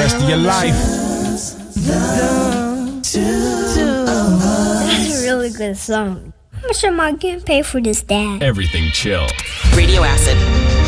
rest of your life. That's a really good song. How much am I getting paid for this, Dad? Everything chill. Radio Acid.